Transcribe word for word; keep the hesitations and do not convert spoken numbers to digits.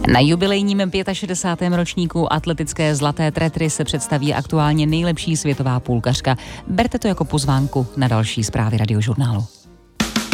Na jubilejním šedesátém pátém ročníku atletické zlaté tretry se představí aktuálně nejlepší světová půlkařka. Berte to jako pozvánku na další zprávy Radiožurnálu.